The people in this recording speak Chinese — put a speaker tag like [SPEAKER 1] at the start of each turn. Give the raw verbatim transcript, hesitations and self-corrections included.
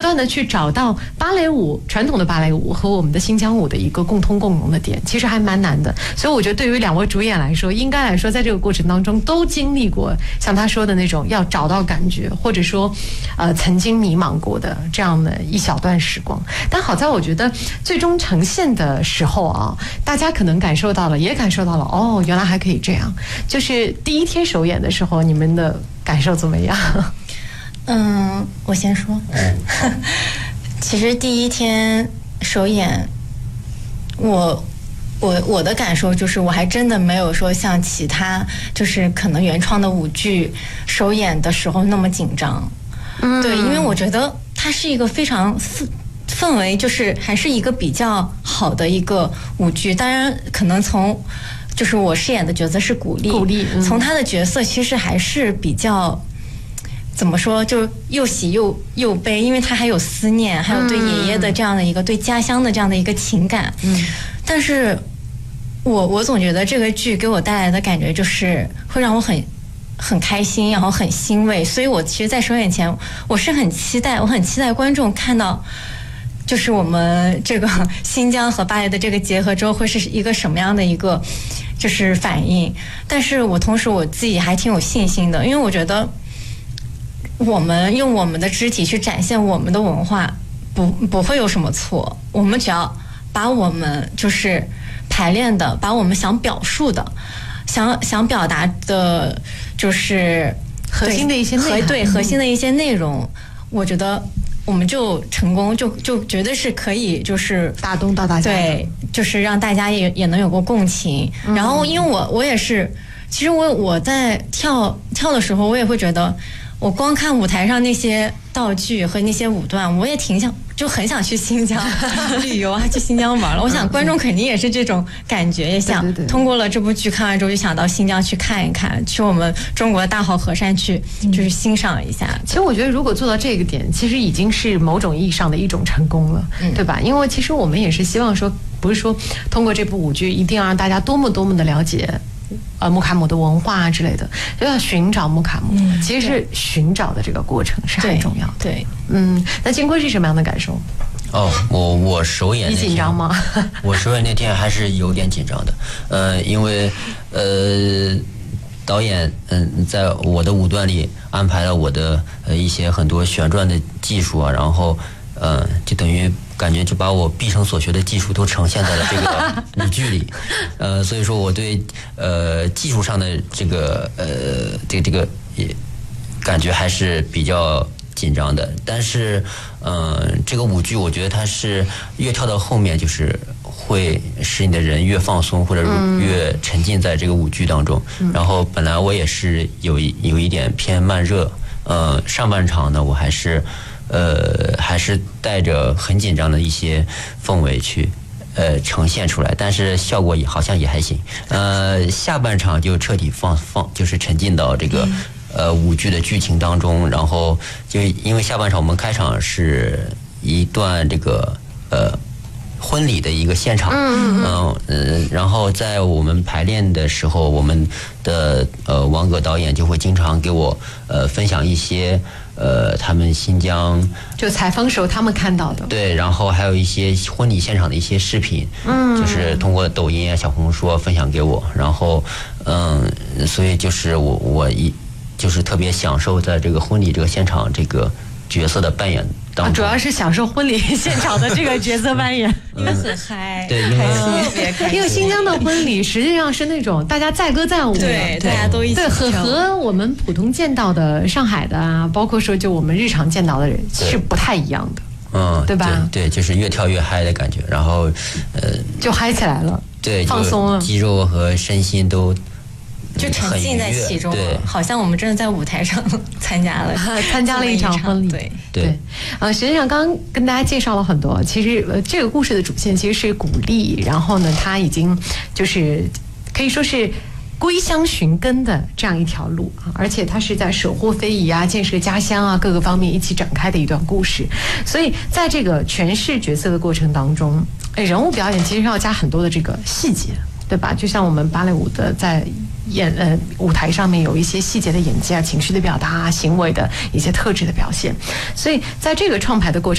[SPEAKER 1] 断的去找到芭蕾舞传统的芭蕾舞和我们的新疆舞的一个共通共融的点，其实还蛮难的。所以我觉得对于两位主演来说，应该来说在这个过程当中都经历过像他说的那种要找到感觉，或者说呃曾经迷茫过的这样的一小段时光。但好在我觉得最终呈现的时候啊，大家可能感受到了，也感受到了，哦，原来还可以这样。就是第一天首演的时候，你们的感受怎么样？
[SPEAKER 2] 嗯，我先说。其实第一天首演，我我我的感受就是，我还真的没有说像其他就是可能原创的舞剧首演的时候那么紧张。嗯，对，因为我觉得它是一个非常氛氛围，就是还是一个比较好的一个舞剧。当然，可能从就是我饰演的角色是古丽，
[SPEAKER 1] 古丽，嗯、
[SPEAKER 2] 从她的角色其实还是比较。怎么说，就又喜又又悲，因为他还有思念，还有对爷爷的这样的一个、嗯、对家乡的这样的一个情感。嗯，但是我我总觉得这个剧给我带来的感觉就是会让我很很开心，然后很欣慰。所以我其实，在首演前，我是很期待，我很期待观众看到，就是我们这个新疆和芭蕾的这个结合之后，会是一个什么样的一个就是反应。但是我同时我自己还挺有信心的，因为我觉得。我们用我们的肢体去展现我们的文化，不不会有什么错。我们只要把我们就是排练的，把我们想表述的、想想表达的，就是
[SPEAKER 1] 核心的一些内容，
[SPEAKER 2] 对核心的一些内容，我觉得我们就成功，就就绝对是可以，就是
[SPEAKER 1] 打动到大家，
[SPEAKER 2] 对，就是让大家也也能有个共情。嗯、然后，因为我我也是，其实我我在跳跳的时候，我也会觉得。我光看舞台上那些道具和那些舞段，我也挺想，就很想去新疆旅游啊，去新疆玩了。我想观众肯定也是这种感觉，也想通过了这部剧看完之后，就想到新疆去看一看，去我们中国的大好河山去，就是欣赏一下。嗯、
[SPEAKER 1] 其实我觉得，如果做到这个点，其实已经是某种意义上的一种成功了，嗯、对吧？因为其实我们也是希望说，不是说通过这部舞剧一定要让大家多么多么的了解。呃，穆卡姆的文化啊之类的，就要寻找穆卡姆。嗯、其实是寻找的这个过程是很重要的。
[SPEAKER 2] 对，
[SPEAKER 1] 嗯，那金龟是什么样的感受？
[SPEAKER 3] 哦，我我首演那天，
[SPEAKER 1] 你紧张吗？
[SPEAKER 3] 我首演那天还是有点紧张的，呃，因为呃，导演嗯、呃，在我的舞段里安排了我的呃一些很多旋转的技术啊，然后呃，就等于。感觉就把我毕生所学的技术都呈现在了这个舞剧里，呃，所以说我对呃技术上的这个呃这个这个也感觉还是比较紧张的。但是，嗯、呃，这个舞剧我觉得它是越跳到后面，就是会使你的人越放松，或者越沉浸在这个舞剧当中。嗯、然后本来我也是有一有一点偏慢热，呃，上半场呢我还是。呃，还是带着很紧张的一些氛围去，呃，呈现出来，但是效果也好像也还行。呃，下半场就彻底放放，就是沉浸到这个呃舞剧的剧情当中，然后就因为下半场我们开场是一段这个呃。婚礼的一个现场，嗯嗯嗯，然后在我们排练的时候，我们的呃王葛导演就会经常给我呃分享一些呃他们新疆
[SPEAKER 1] 就采访时候他们看到的，
[SPEAKER 3] 对，然后还有一些婚礼现场的一些视频，嗯，就是通过抖音啊、小红书分享给我，然后嗯，所以就是我我一就是特别享受在这个婚礼这个现场这个角色的扮演。
[SPEAKER 1] 啊，主要是享受婚礼现场的这个角色扮演，
[SPEAKER 2] 因为很嗨，
[SPEAKER 3] 对，因为
[SPEAKER 2] 特别开心。
[SPEAKER 1] 因为新疆的婚礼实际上是那种大家载歌载舞的，
[SPEAKER 2] 对，大家都一起
[SPEAKER 1] 对，和和我们普通见到的上海的啊，包括说就我们日常见到的人是不太一样的，
[SPEAKER 3] 嗯，
[SPEAKER 1] 对吧？
[SPEAKER 3] 对，对，就是越跳越嗨的感觉，然后呃，
[SPEAKER 1] 就嗨起来了，
[SPEAKER 3] 对，
[SPEAKER 1] 放松了，
[SPEAKER 3] 肌肉和身心都。
[SPEAKER 2] 就沉浸在其中了，好像我们真的在舞台上参加了
[SPEAKER 1] 参加了一场婚礼。
[SPEAKER 2] 对
[SPEAKER 1] 对，呃，实际上刚刚跟大家介绍了很多，其实呃这个故事的主线其实是古丽，然后呢，他已经就是可以说是归乡寻根的这样一条路啊，而且他是在守护非遗啊、建设家乡啊各个方面一起展开的一段故事。所以在这个诠释角色的过程当中，人物表演其实要加很多的这个细节，对吧？就像我们芭蕾舞的在演呃舞台上面有一些细节的演技啊、情绪的表达啊、行为的一些特质的表现，所以在这个创排的过程